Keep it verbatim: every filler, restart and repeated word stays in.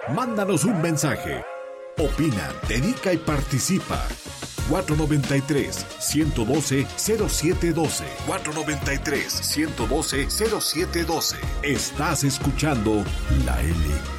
Mándanos un mensaje. Opina, dedica y participa. cuatro noventa y tres, ciento doce, cero siete doce. cuatro noventa y tres, ciento doce, cero siete doce. Estás escuchando La L